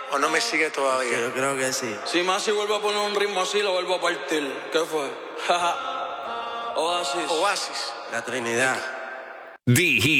¿O no me sigue todavía? Yo creo que sí. Si Masi vuelve a poner un ritmo así, lo vuelvo a partir. ¿Qué fue? Oasis. Oasis. La Trinidad.